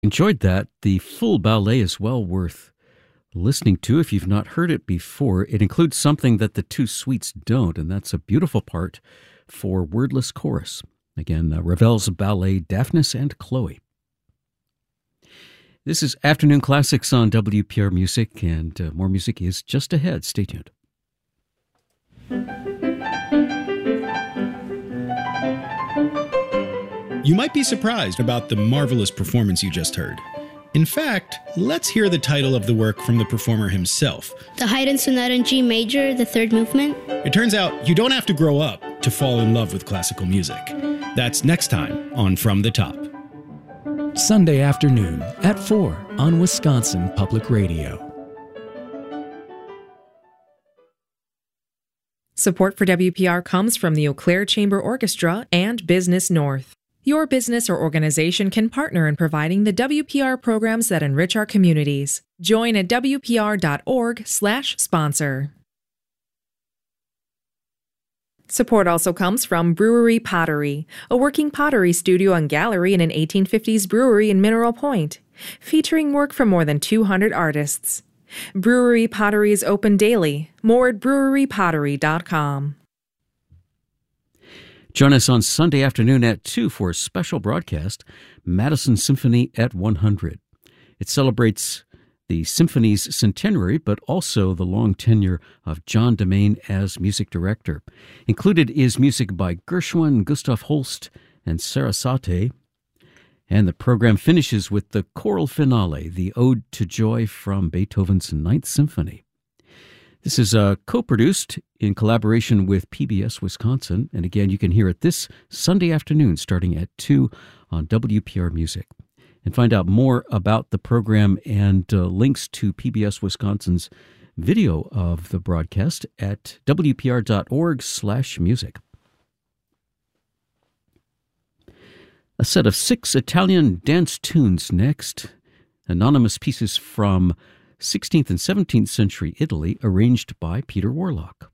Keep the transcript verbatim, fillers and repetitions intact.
Enjoyed that. The full ballet is well worth listening to if you've not heard it before. It includes something that the two suites don't, and that's a beautiful part for wordless chorus. Again, uh, Ravel's ballet Daphnis and Chloe. This is Afternoon Classics on W P R Music, and uh, more music is just ahead. Stay tuned. You might be surprised about the marvelous performance you just heard. In fact, let's hear the title of the work from the performer himself. The Haydn Sonata in G Major, the third movement. It turns out you don't have to grow up to fall in love with classical music. That's next time on From the Top. Sunday afternoon at four on Wisconsin Public Radio. Support for W P R comes from the Eau Claire Chamber Orchestra and Business North. Your business or organization can partner in providing the W P R programs that enrich our communities. Join at W P R dot org slash sponsor. Support also comes from Brewery Pottery, a working pottery studio and gallery in an eighteen fifties brewery in Mineral Point, featuring work from more than two hundred artists. Brewery Pottery is open daily. More at brewery pottery dot com. Join us on Sunday afternoon at two for a special broadcast, Madison Symphony at one hundred. It celebrates the symphony's centenary, but also the long tenure of John Demain as music director. Included is music by Gershwin, Gustav Holst, and Sarasate. And the program finishes with the choral finale, the Ode to Joy from Beethoven's Ninth Symphony. This is uh, co-produced in collaboration with P B S Wisconsin. And again, you can hear it this Sunday afternoon starting at two on W P R Music. And find out more about the program and uh, links to P B S Wisconsin's video of the broadcast at W P R dot org slash music. A set of six Italian dance tunes next. Anonymous pieces from sixteenth and seventeenth century Italy, arranged by Peter Warlock.